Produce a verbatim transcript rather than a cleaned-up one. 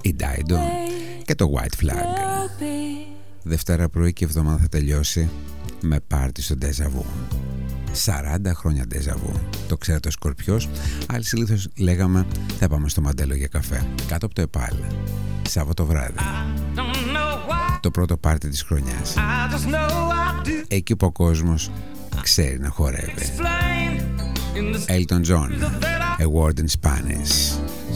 η Died On και το White Flag. Δευτέρα πρωί και εβδομάδα θα τελειώσει με πάρτι στο Deja Vu. σαράντα χρόνια Deja Vu. Το ξέρετε ο Σκορπιός. Άλλοι συνήθως λέγαμε θα πάμε στο Μαντέλο για καφέ κάτω από το ΕΠΑΛ Σάββατο βράδυ. Το πρώτο πάρτι της χρονιάς. Εκεί που ο κόσμος ξέρει να χορεύει. Elton John, A Word in Spanish.